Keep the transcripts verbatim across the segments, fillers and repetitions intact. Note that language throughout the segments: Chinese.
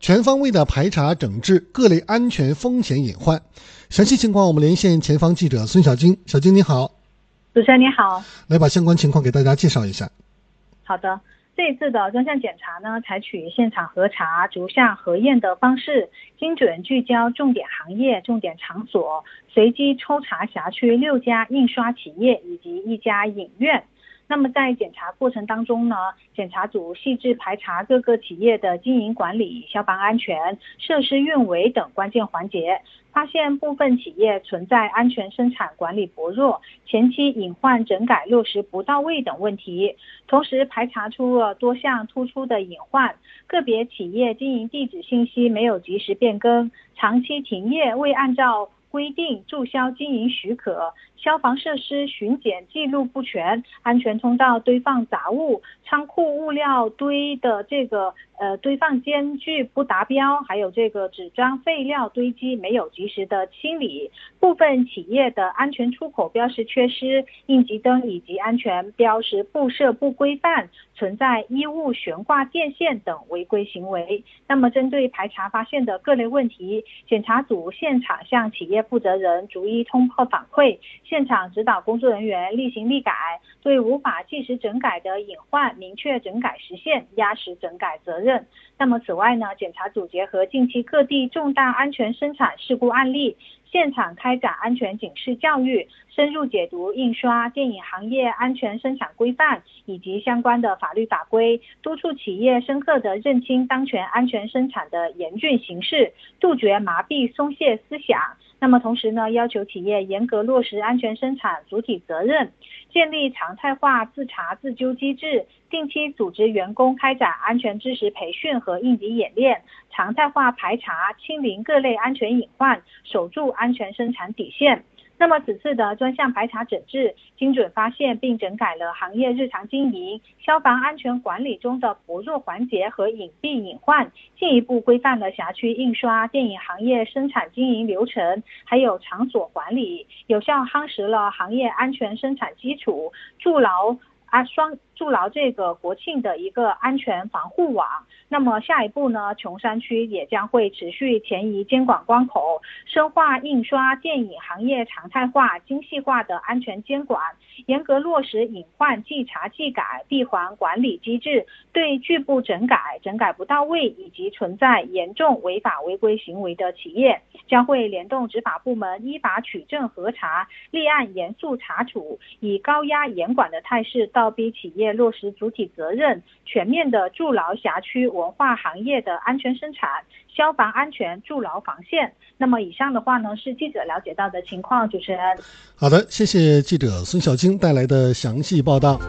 全方位的排查整治各类安全风险隐患。详细情况我们连线前方记者孙小晶。小晶你好。 主持人你好。 来把相关情况给大家介绍一下。 好的，这一次的专项检查呢，采取现场核查、逐项核验的方式，精准聚焦重点行业、重点场所，随机抽查辖区六家印刷企业以及一家影院。那么在检查过程当中呢，检查组细致排查各个企业的经营管理、消防安全、设施运维等关键环节，发现部分企业存在安全生产管理薄弱、前期隐患整改落实不到位等问题，同时排查出了多项突出的隐患，个别企业经营地址信息没有及时变更，长期停业未按照规定注销经营许可，消防设施巡检记录不全，安全通道堆放杂物，仓库物料堆的这个呃堆放间距不达标，还有这个纸张废料堆积没有及时的清理，部分企业的安全出口标识缺失，应急灯以及安全标识布设不规范，存在衣物悬挂电线等违规行为。那么针对排查发现的各类问题，检查组现场向企业负责人逐一通报反馈，现场指导工作人员厉行厉改，对无法即时整改的隐患明确整改时限，压实整改责任。那么此外呢，检查组结合近期各地重大安全生产事故案例，现场开展安全警示教育，深入解读印刷电影行业安全生产规范以及相关的法律法规，督促企业深刻地认清当前安全生产的严峻形势，杜绝麻痹松懈思想。那么同时呢，要求企业严格落实安全生产主体责任，建立常态化自查自纠机制，定期组织员工开展安全知识培训和应急演练，常态化排查清零各类安全隐患，守住安全生产底线。那么此次的专项排查整治，精准发现并整改了行业日常经营、消防安全管理中的薄弱环节和隐蔽隐患，进一步规范了辖区印刷电影行业生产经营流程，还有场所管理，有效夯实了行业安全生产基础，筑牢啊双筑牢这个国庆的一个安全防护网。那么下一步呢，琼山区也将会持续前移监管关口，深化印刷电影行业常态化、精细化的安全监管，严格落实隐患即查即改闭环管理机制，对拒不整改、整改不到位以及存在严重违法违规行为的企业，将会联动执法部门依法取证核查，立案严肃查处，以高压严管的态势倒逼企业落实主体责任，全面的筑牢辖区文化行业的安全生产、消防安全筑牢防线。那么以上的话呢，是记者了解到的情况。主持人， 好的，谢谢记者孙小晶带来的详细报道。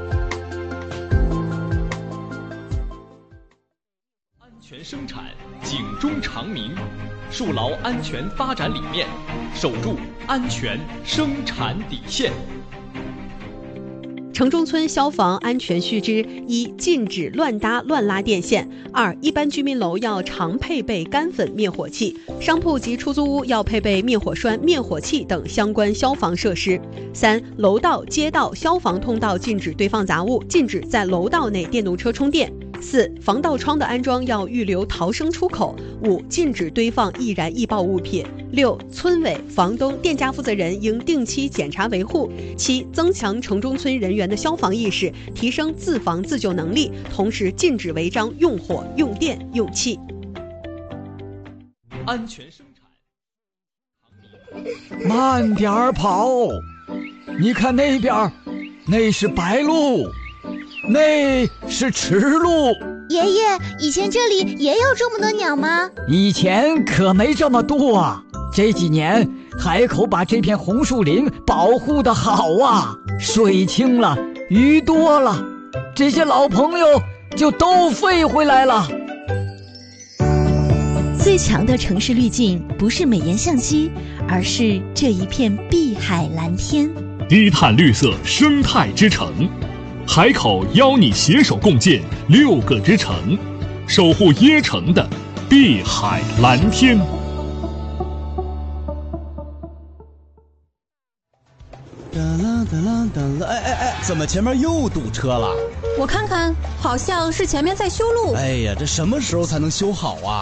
安全生产，警钟长鸣，树牢安全发展理念，守住安全生产底线。 城中村消防安全须知：一、禁止乱搭乱拉电线；二、一般居民楼要常配备干粉灭火器，商铺及出租屋要配备灭火栓、灭火器等相关消防设施；三、楼道、街道、消防通道禁止堆放杂物，禁止在楼道内电动车充电；四、防盗窗的安装要预留逃生出口；五、禁止堆放易燃易爆物品；六、村委、房东、店家负责人应定期检查维护；七、增强城中村人员的消防意识，提升自防自救能力，同时禁止违章用火、用电、用气。 安全生产，慢点儿跑！你看那边，那是白鹭，那是池鹭。 爷爷，以前这里也有这么多鸟吗？ 以前可没这么多啊，这几年海口把这片红树林保护得好啊，水清了，鱼多了，这些老朋友就都飞回来了。 最强的城市滤镜不是美颜相机，而是这一片碧海蓝天。 低碳绿色生态之城，海口邀你携手共建六个之城，守护椰城的碧海蓝天。 哒啦哒啦哒啦，哎哎哎，怎么前面又堵车了？ 我看看，好像是前面在修路。 哎呀，这什么时候才能修好啊？